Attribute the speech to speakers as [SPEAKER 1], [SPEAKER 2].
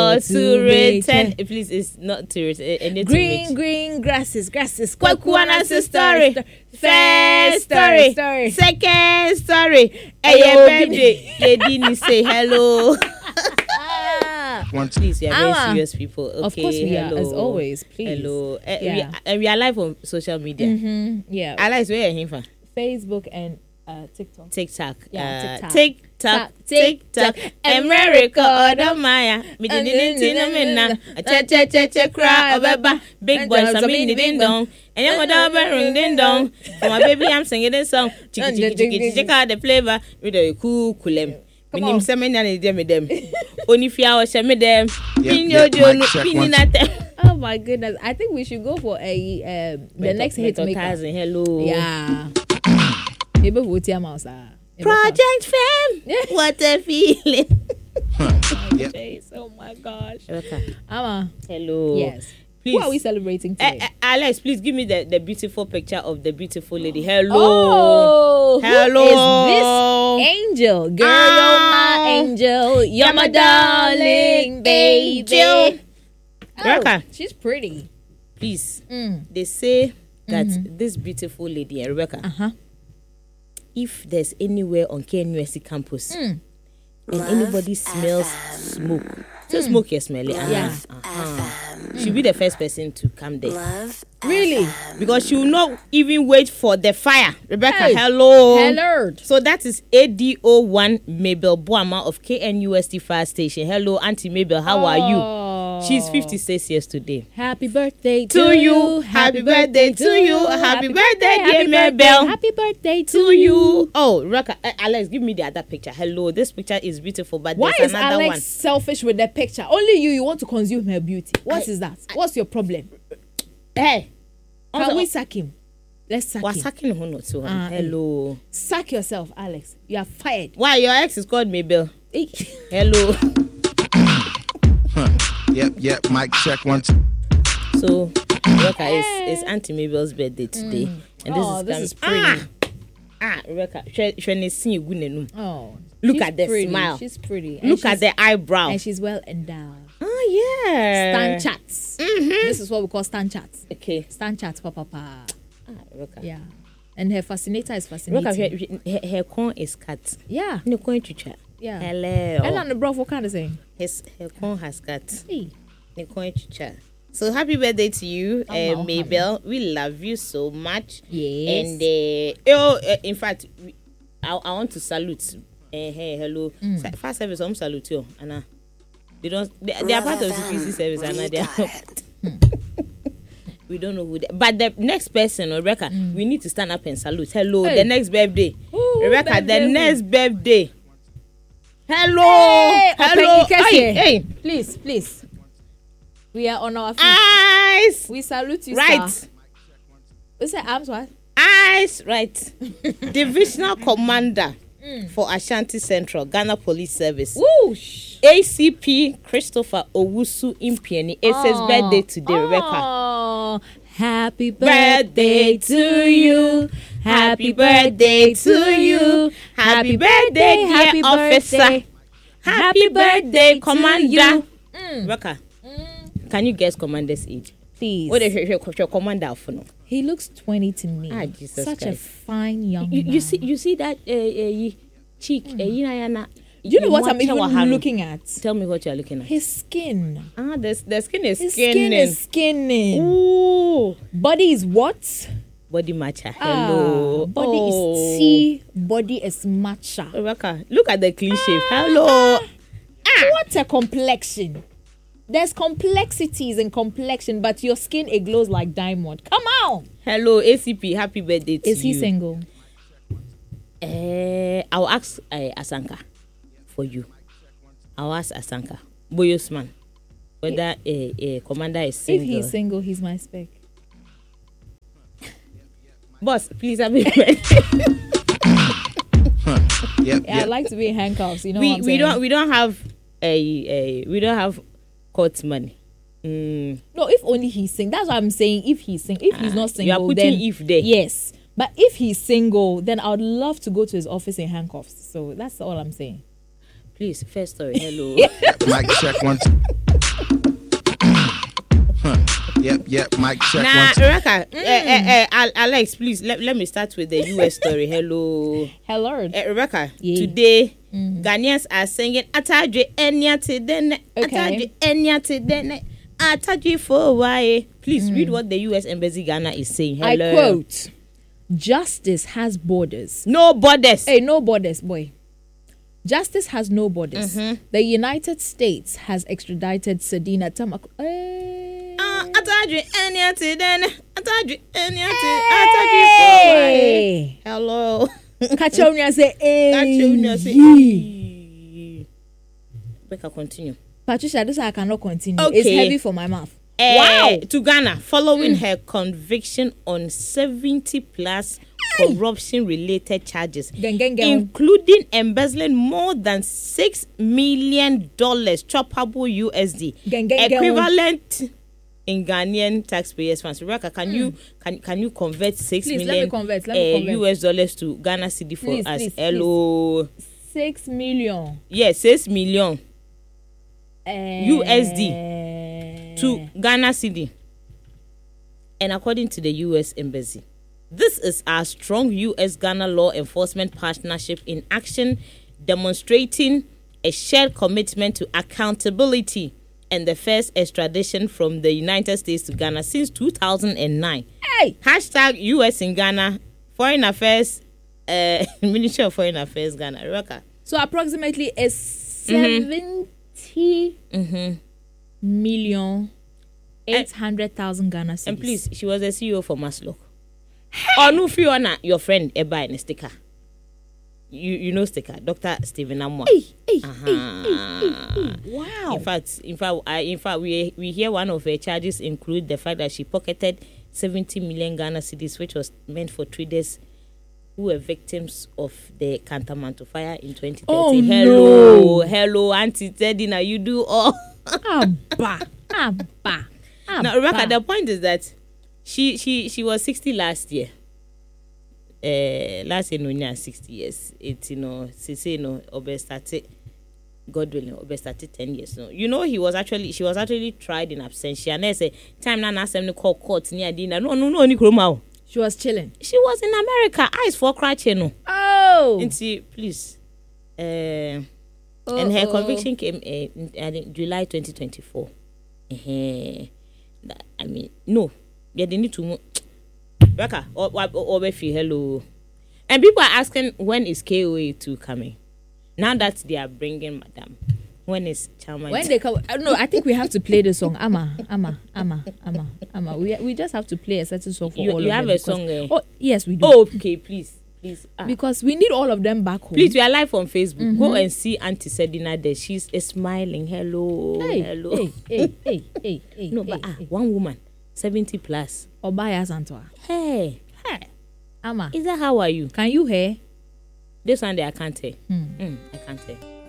[SPEAKER 1] to return. Please, it's not to return.
[SPEAKER 2] Green grasses.
[SPEAKER 1] Kwakwana story. First story. Second story. Birthday. Lady ni say hello. Please, we are very serious people. Okay,
[SPEAKER 2] of course we are, as always. Please.
[SPEAKER 1] Hello. We are live on social media.
[SPEAKER 2] Yeah.
[SPEAKER 1] Alex, where are you from?
[SPEAKER 2] Facebook and TikTok.
[SPEAKER 1] TikTok.
[SPEAKER 2] Yeah,
[SPEAKER 1] TikTok. America, order Maya. Big boys, I mean, ding dong. And your mother ring ding dong. For my baby, I'm singing this song. Check out the flavor with a cool. Come on. Only few hours, them.
[SPEAKER 2] Oh my goodness! I think we should go for the next hit maker.
[SPEAKER 1] Hello.
[SPEAKER 2] Yeah. Maybe we'll tell mouse.
[SPEAKER 1] Project Fame. What a feeling.
[SPEAKER 2] Oh my gosh.
[SPEAKER 1] Ama. Hello.
[SPEAKER 2] Yes.
[SPEAKER 1] Please.
[SPEAKER 2] Who are we celebrating today?
[SPEAKER 1] Alex, please give me the beautiful picture of the beautiful lady. Hello.
[SPEAKER 2] Oh,
[SPEAKER 1] hello.
[SPEAKER 2] Who is this angel? Girl, you're my angel. You're my darling baby.
[SPEAKER 1] Rebecca.
[SPEAKER 2] She's pretty.
[SPEAKER 1] Please. They say that this beautiful lady, Rebecca, if there's anywhere on KNUST campus and anybody smells smoke, so smoke you smell it. She'll be the first person to come there.
[SPEAKER 2] Really?
[SPEAKER 1] Because she will not even wait for the fire. Rebecca, hello.
[SPEAKER 2] Hello.
[SPEAKER 1] So that is ADO1 Mabel Boama of KNUST Fire Station. Hello, Auntie Mabel. How are you? She's 56 years today.
[SPEAKER 2] Happy birthday to you.
[SPEAKER 1] Happy birthday to you. Happy birthday, dear Mabel.
[SPEAKER 2] Happy birthday to you.
[SPEAKER 1] Oh, Rebecca, Alex, give me the other picture. Hello, this picture is beautiful, but
[SPEAKER 2] why
[SPEAKER 1] there's
[SPEAKER 2] is
[SPEAKER 1] another
[SPEAKER 2] Alex
[SPEAKER 1] one.
[SPEAKER 2] Selfish with the picture? Only you want to consume her beauty. What is that? What's your problem?
[SPEAKER 1] Hey,
[SPEAKER 2] can we sack him? Let's sack him.
[SPEAKER 1] Sacking him not too. Hello.
[SPEAKER 2] Sack yourself, Alex. You are fired.
[SPEAKER 1] Why? Your ex is called Mabel. Hello.
[SPEAKER 3] Yep. Mic check 1 2.
[SPEAKER 1] So, Rebecca, it's Auntie Mabel's birthday today, and this is
[SPEAKER 2] pretty.
[SPEAKER 1] Rebecca,
[SPEAKER 2] oh,
[SPEAKER 1] look at the
[SPEAKER 2] pretty.
[SPEAKER 1] smile.
[SPEAKER 2] She's pretty.
[SPEAKER 1] Look at the eyebrow.
[SPEAKER 2] And she's well endowed.
[SPEAKER 1] Oh yeah.
[SPEAKER 2] Stand chats. This is what we call stand chats.
[SPEAKER 1] Okay.
[SPEAKER 2] Stand chats, papa.
[SPEAKER 1] Rebecca.
[SPEAKER 2] Yeah. And her fascinator is fascinating.
[SPEAKER 1] Rebecca, her corn is cut.
[SPEAKER 2] Yeah.
[SPEAKER 1] No corn chicha.
[SPEAKER 2] Yeah.
[SPEAKER 1] Hello.
[SPEAKER 2] Ella and the bro, what kind of thing?
[SPEAKER 1] Her corn has cut.
[SPEAKER 2] Hey.
[SPEAKER 1] No corn chicha. So happy birthday to you, Mabel. We love you so much.
[SPEAKER 2] Yes.
[SPEAKER 1] And in fact, I want to salute. Hey, hello. Fast service, I'm salute you, Anna. They are part of the CPC service, Anna. They are. We don't know who they, but the next person, Rebecca, we need to stand up and salute. Hello, the next birthday.
[SPEAKER 2] Ooh,
[SPEAKER 1] Rebecca, the next birthday. Hello. Hello. Hey.
[SPEAKER 2] Please. We are on our feet.
[SPEAKER 1] Eyes.
[SPEAKER 2] We salute you,
[SPEAKER 1] right.
[SPEAKER 2] Sir. Is it arms what?
[SPEAKER 1] Eyes. Right. Divisional Commander for Ashanti Central, Ghana Police Service.
[SPEAKER 2] Whoosh.
[SPEAKER 1] ACP Christopher Owusu Impieni. It's his birthday today, Rebecca.
[SPEAKER 2] Happy birthday to you. Happy birthday to you.
[SPEAKER 1] Happy birthday, dear officer. Happy birthday, Commander. Rebecca, can you guess Commander's age?
[SPEAKER 2] Please.
[SPEAKER 1] What is your commander for no?
[SPEAKER 2] He looks 20 to me.
[SPEAKER 1] Jesus
[SPEAKER 2] Such
[SPEAKER 1] Christ.
[SPEAKER 2] a fine young man.
[SPEAKER 1] You see that cheek?
[SPEAKER 2] You know what I'm even looking at?
[SPEAKER 1] Tell me what you're looking at.
[SPEAKER 2] His skin.
[SPEAKER 1] The skin is
[SPEAKER 2] His
[SPEAKER 1] skinning.
[SPEAKER 2] skin is skinning.
[SPEAKER 1] Ooh.
[SPEAKER 2] Body is what?
[SPEAKER 1] Body matcha. Hello.
[SPEAKER 2] Body is tea. Body is matcha.
[SPEAKER 1] Rebecca, look at the clean shave. Hello.
[SPEAKER 2] What a complexion. There's complexities in complexion, but your skin, it glows like diamond. Come on.
[SPEAKER 1] Hello, ACP. Happy birthday to you.
[SPEAKER 2] Is he single?
[SPEAKER 1] I'll ask Asanka for you. I'll ask Asanka. Boyosman. Whether a commander is single.
[SPEAKER 2] If he's single, he's my spec.
[SPEAKER 1] Boss, please happy birthday.
[SPEAKER 2] I like to be in handcuffs. You know what I'm
[SPEAKER 1] we
[SPEAKER 2] saying?
[SPEAKER 1] We don't have court money.
[SPEAKER 2] No, if only he's single. That's what I'm saying. If he's single, if he's not single,
[SPEAKER 1] you are putting
[SPEAKER 2] then
[SPEAKER 1] if there.
[SPEAKER 2] Yes, but if he's single, then I would love to go to his office in handcuffs. So that's all I'm saying.
[SPEAKER 1] Please, first story. Hello.
[SPEAKER 3] Mic check 1 2. Yep. Mic check
[SPEAKER 1] Nah,
[SPEAKER 3] one, two.
[SPEAKER 1] Rebecca, Alex, please let me start with the US story. Hello.
[SPEAKER 2] Hello.
[SPEAKER 1] Rebecca,
[SPEAKER 2] Yeah.
[SPEAKER 1] today Ghanaians are singing Atadwe Enyate Dene, Atadwe Enyate Dene, Atadwe for why. Please read what the US Embassy Ghana is saying. Hello.
[SPEAKER 2] I quote, justice has borders.
[SPEAKER 1] No borders.
[SPEAKER 2] Hey, no borders, boy. Justice has no borders. The United States has extradited Sedina Tamak.
[SPEAKER 1] Atadwe Enyate Dene, Atadwe Enyate, Atadwe for why.
[SPEAKER 2] Hey.
[SPEAKER 1] Hello.
[SPEAKER 2] Kachonia say,
[SPEAKER 1] Kachonia say,
[SPEAKER 2] hey.
[SPEAKER 1] Rebecca, continue.
[SPEAKER 2] Patricia, this I cannot continue.
[SPEAKER 1] Okay.
[SPEAKER 2] It's heavy for my mouth.
[SPEAKER 1] Wow. To Ghana, following her conviction on 70 plus corruption-related charges,
[SPEAKER 2] Gang.
[SPEAKER 1] including embezzling more than $6 million choppable USD,
[SPEAKER 2] Gang.
[SPEAKER 1] equivalent in Ghanaian taxpayers' funds. Rebecca, can you convert $6
[SPEAKER 2] Please,
[SPEAKER 1] million
[SPEAKER 2] let me convert.
[SPEAKER 1] US dollars to Ghana cedi for
[SPEAKER 2] Please,
[SPEAKER 1] us?
[SPEAKER 2] please,
[SPEAKER 1] Hello.
[SPEAKER 2] 6 million.
[SPEAKER 1] Yes, 6 million USD to Ghana cedi. And according to the US Embassy, this is our strong US-Ghana law enforcement partnership in action, demonstrating a shared commitment to accountability and the first extradition from the United States to Ghana since 2009.
[SPEAKER 2] Hey!
[SPEAKER 1] Hashtag US in Ghana, Foreign Affairs, Ministry of Foreign Affairs Ghana. Rebecca.
[SPEAKER 2] So approximately a 70 million 800,000 Ghana cedis.
[SPEAKER 1] And please, she was the CEO for Maslow. Oh no, Fiona, your friend Eba in sticker. You know sticker, Dr. Stephen Amwa.
[SPEAKER 2] Hey. Wow.
[SPEAKER 1] In fact, we hear one of her charges include the fact that she pocketed 70 million Ghana cedis, which was meant for traders who were victims of the Kantamanto fire in 2030.
[SPEAKER 2] Oh,
[SPEAKER 1] Hello, Auntie Teddy, you do all.
[SPEAKER 2] Abba.
[SPEAKER 1] Now, Rebecca, the point is that she was 60 last year. Last year, no, 60 years. It's, she say, Obe started, God willing, Obe started 10 years. No, she was actually tried in absentia. And I say, time now, assembly call court near dinner. No, Nikromao.
[SPEAKER 2] She was chilling.
[SPEAKER 1] She was in America. Eyes for cratching, no.
[SPEAKER 2] Oh.
[SPEAKER 1] And see, please. And her conviction came in July 2024. I mean, no. Yeah, they need to move. Rebecca, hello. And people are asking, when is KOA2 coming? Now that they are bringing Madam, when is Chama?
[SPEAKER 2] When they come, no, I think we have to play the song. Ama. We just have to play a certain song for all of them.
[SPEAKER 1] You have a song?
[SPEAKER 2] Oh, yes, we do.
[SPEAKER 1] Oh, okay, please.
[SPEAKER 2] Because we need all of them back home.
[SPEAKER 1] Please, we are live on Facebook. Go and see Auntie Sedina there. She's smiling. Hello.
[SPEAKER 2] Hey.
[SPEAKER 1] No, but one woman, 70 plus.
[SPEAKER 2] Obaya Santoa.
[SPEAKER 1] Hey.
[SPEAKER 2] Ama.
[SPEAKER 1] Is that how are you?
[SPEAKER 2] Can you hear?
[SPEAKER 1] This one day I can't tell. I can't tell.